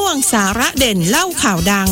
วงสาระเด่นเล่าข่าวดัง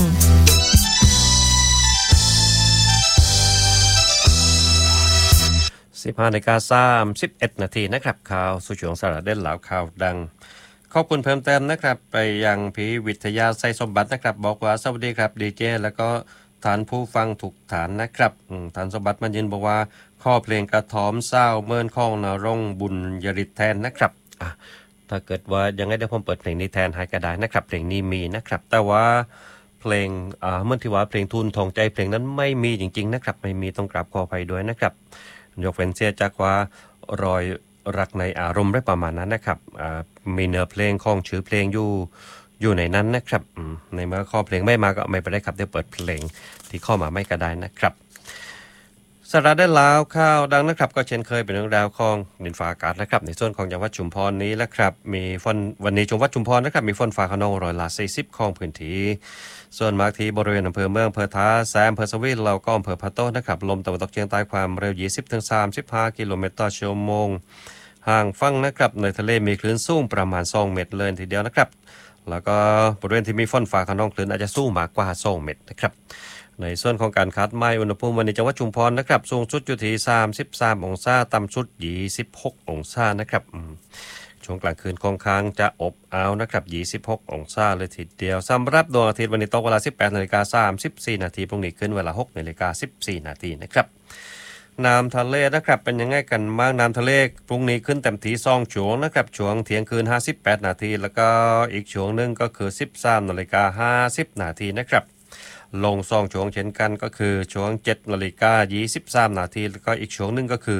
15:31 นาทีนะครับข่าวสู่ช่วงสาระเด่นเล่าข่าวดังขอบคุณเพิ่มเติมนะครับไปยังพี่วิทยาไซสมบัตินะครับบอกว่าสวัสดีครับดีเจแล้วก็ฐานผู้ฟังทุกฐานนะครับฐานสมบัติมันยินบอกว่าข้อเพลงกระถอมเศร้าเมินข้องนรงบุญยริตแทนนะครับถ้าเกิดว่ายังไงเดี๋ยวผมเปิดเพลงนี้แทนให้ก็ได้นะครับเพลงนี้มีนะครับแต่ว่าเพลงเมื่อที่ว่าเพลงทุนทองใจเพลงนั้นไม่มีจริงๆนะครับไม่มีต้องกราบขออภัยด้วยนะครับยกเว้นเสียจากว่ารอยรักในอารมณ์ได้ประมาณนั้นนะครับมีเนื้อเพลงของชื่อเพลงอยู่ในนั้นนะครับในเมื่อข้อเพลงไม่มาก็ไม่เป็นไรครับเดี๋ยวเปิดเพลงที่ข้อมาไม่ก็ได้นะครับสาระได้ลาวข่าวดังนะครับก็เช่นเคยเป็นเรื่องราวของดินฟ้าอากาศนะครับในส่วนของจังหวัดชุมพรนี้แล้วครับมีฝนวันนี้จังหวัดชุมพรนะครับมีฝนฟ้าคะนอง140ของพื้นที่ส่วนมากที่บริเวณอำเภอเมืองอำเภอท้าแซมอำเภอสวีทเราก็อำเภอพะโต้นะครับลมตะวันตกเฉียงใต้ความเร็ว 20-35 กิโลเมตรต่อชั่วโมงห่างฝั่งนะครับในทะเลมีคลื่นสูงประมาณ2เมตรเลยทีเดียวนะครับแล้วก็บริเวณที่มีฝนฟ้าคะนองคลื่นอาจจะสูงมากกว่า2เมตรนะครับในส่วนของการคาดหมายอุณหภูมิวันนี้จังหวัดชุมพรนะครับสูงสุดอยู่ที่33องศาต่ำสุด26องศานะครับช่วงกลางคืนค่อนข้างจะอบอ้าวนะครับ26องศาเลยทีเดียวสำหรับดวงอาทิตย์วันนี้ตกเวลา 18:34 นาทีพรุ่งนี้ขึ้นเวลา 6:14 นาทีนะครับน้ำทะเลนะครับเป็นยังไงกันบ้างน้ำทะเลพรุ่งนี้ขึ้นเต็มที่2ช่วงนะครับช่วงเที่ยงคืน58นาทีแล้วก็อีกช่วงนึงก็คือ 13:50 นาทีนะครับลง2ช่วงเช่นกันก็คือช่วง 7:23 นาทีแล้วก็อีกช่วงนึงก็คือ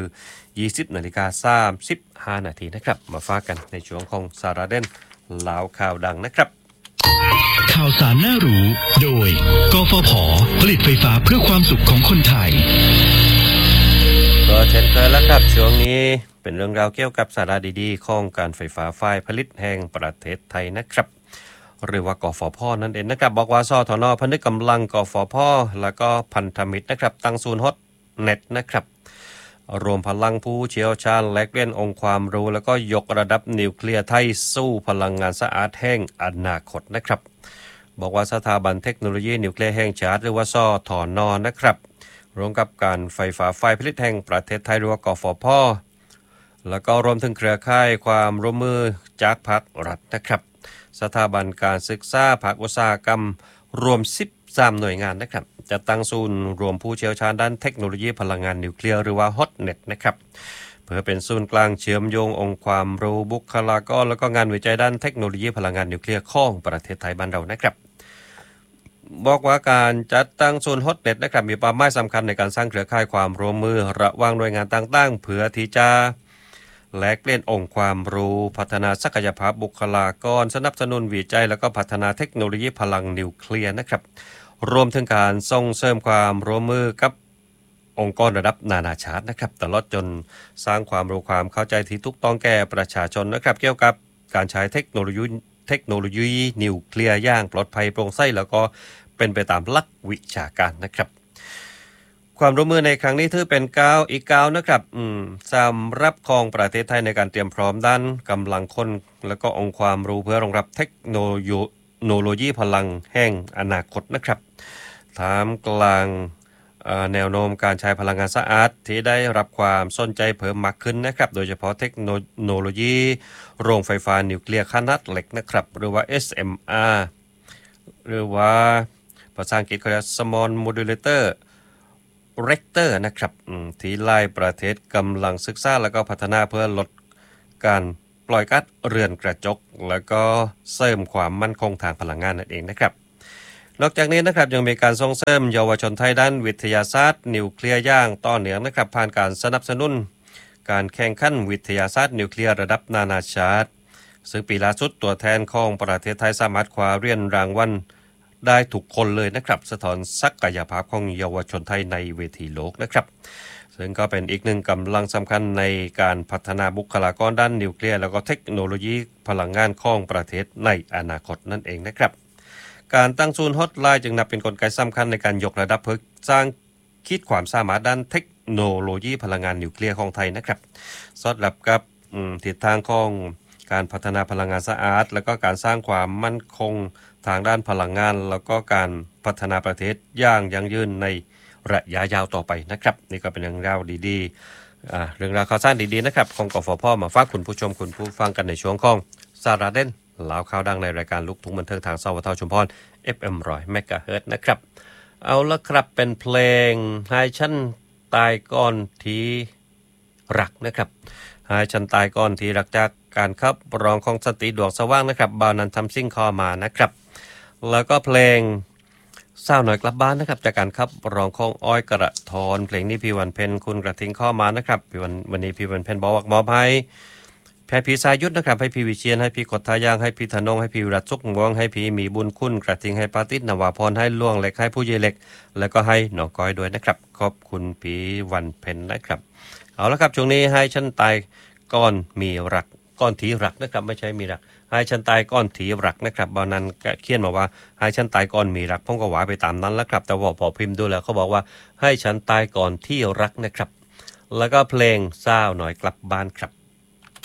20:35 นาทีนะครับมาฝากกันในช่วงของสาระเด่นลาวข่าวดังนะครับข่าวสารน่ารู้โดยกฟผ.ผลิตไฟฟ้าเพื่อความสุขของคนไทยก็เช่นเคยแล้วครับช่วงนี้เป็นเรื่องราวเกี่ยวกับสาระดีๆของการไฟฟ้าฝ่ายผลิตแห่งประเทศไทยนะครับหรือว่ากฟผ.นั่นเองนะครับบอกว่าสทน.พนึกกำลังกฟผ.แล้วก็พันธมิตรนะครับตั้งศูนย์ฮอตเน็ตนะครับรวมพลังผู้เชี่ยวชาญแลกเปลี่ยนองค์ความรู้แล้วก็ยกระดับนิวเคลียร์ไทยสู้พลังงานสะอาดแห่งอนาคตนะครับบอกว่าสถาบันเทคโนโลยีนิวเคลียร์แห่งชาติหรือว่าสทน.นะครับร่วมกับการไฟฟ้าฝ่ายผลิตแห่งประเทศไทยหรือว่ากฟผ.แล้วก็รวมถึงเครือข่ายความร่วมมือจากภาครัฐนะครับสถาบันการศึกษาภาคอุตสาหกรรมรวม13หน่วยงานนะครับจะตั้งศูนย์รวมผู้เชี่ยวชาญด้านเทคโนโลยีพลังงานนิวเคลียร์หรือว่าฮอตเน็ตนะครับเพื่อเป็นศูนย์กลางเชื่อมโยงองค์ความรู้บุคลากรแล้วก็งานวิจัยด้านเทคโนโลยีพลังงานนิวเคลียร์ของประเทศไทยบ้านเรานะครับบอกว่าการจัดตั้งศูนย์ฮอตเน็ตนะครับมีเป้าหมายสำคัญในการสร้างเครือข่ายความร่วมมือระหว่างหน่วยงานต่างๆเพื่อที่จะแลกเปลี่ยนองค์ความรู้พัฒนาศักยภาพบุคลากรสนับสนุนวิจัยแล้วก็พัฒนาเทคโนโลยีพลังนิวเคลียร์นะครับรวมถึงการส่งเสริมความร่วมมือกับองค์กรระดับนานาชาตินะครับตลอดจนสร้างความรู้ความเข้าใจที่ถูกต้องแก่ประชาชนนะครับเกี่ยวกับการใช้เทคโนโลยีนิวเคลียร์อย่างปลอดภัยโปร่งใสแล้วก็เป็นไปตามหลักวิชาการนะครับความร่วมมือในครั้งนี้ถือเป็นก้าวอีกก้าวนะครับสำหรับของประเทศไทยในการเตรียมพร้อมด้านกำลังคนและก็องค์ความรู้เพื่อรองรับเทคโนโลยีพลังแห่งอนาคตนะครับท่ามกลางแนวโน้มการใช้พลังงานสะอาดที่ได้รับความสนใจเพิ่มมากขึ้นนะครับโดยเฉพาะเทคโนโลยีโรงไฟฟ้านิวเคลียร์ขนาดเล็กนะครับหรือว่า SMR หรือว่าภาษาอังกฤษเขาเรียก Small Modular Reactor นะครับที่หลายประเทศกำลังศึกษาแล้วก็พัฒนาเพื่อลดการปล่อยก๊าซเรือนกระจกแล้วก็เสริมความมั่นคงทางพลังงานนั่นเองนะครับนอกจากนี้นะครับยังมีการส่งเสริมเยาวชนไทยด้านวิทยาศาสตร์นิวเคลียร์อย่างต่อเนื่องนะครับผ่านการสนับสนุนการแข่งขันวิทยาศาสตร์นิวเคลียร์ระดับนานาชาติซึ่งปีล่าสุดตัวแทนของประเทศไทยสามารถคว้าเหรียญรางวัลได้ทุกคนเลยนะครับสะท้อนศักยภาพของเยาวชนไทยในเวทีโลกนะครับซึ่งก็เป็นอีกหนึ่งกำลังสำคัญในการพัฒนาบุคลากรด้านนิวเคลียร์แล้วก็เทคโนโลยีพลังงานของประเทศในอนาคตนั่นเองนะครับการตั้งศูนย์ฮอตไลน์จึงนับเป็นกลไกสำคัญในการยกระดับเพื่อสร้างขีดความสามารถด้านเทคโนโลยีพลังงานนิวเคลียร์ของไทยนะครับสอดรับกับทิศทางของการพัฒนาพลังงานสะอาดแล้วก็การสร้างความมั่นคงทางด้านพลังงานแล้วก็การพัฒนาประเทศอย่างยั่งยืนในระยะยาวต่อไปนะครับนี่ก็เป็นเรื่องราวดีๆเรื่องราวข่าวสารดีๆนะครับของกฟผ.มาฝากคุณผู้ชมคุณผู้ฟังกันในช่วงของสาระเด่นเล่าข่าวดังในรายการลูกทุ่งบันเทิงทางสวทชุมพร FM 100 MHz นะครับเอาละครับเป็นเพลงให้ฉันตายก่อนที่รักนะครับให้ฉันตายก่อนที่รักจากการขับร้องของสติดวงสว่างนะครับบ่าวนันทำซิ่งคอมานะครับแล้วก็เพลงสาวหน่อยกลับบ้านนะครับจากการขับร้องของอ้อยกระทอนเพลงนี้พี่วันเพ็ญคุณกระทิงข้อมานะครับวันนี้พี่วันเพ็ญบอกว่ามอบให้แพรพีสายุทธนะครับให้พี่วิเชียนให้พี่กดทายางให้พี่ธนงให้พี่วิรัตสุกงวงให้พี่มีบุญคุณกระทิงให้ปาติษนวาพรให้ล่วงเล็กให้ผู้เยเล็กแล้วก็ให้หนองก้อยด้วยนะครับขอบคุณพี่วันเพ็ญนะครับเอาละครับช่วงนี้ให้ฉันตายก่อนมีรักก่อนที่รักนะครับไม่ใช่มีรักให้ฉันตายก่อนที่รักนะครับบอนั้นเขียนมาว่าให้ฉันตายก่อนมีรักผมก็ว่าไปตามนั้นแล้วครับแต่ว่าพอพิมพ์ดูแล้วเขาบอกว่าให้ฉันตายก่อนที่รักนะครับแล้วก็เพลงสาวหน่อยกลับบ้านครับ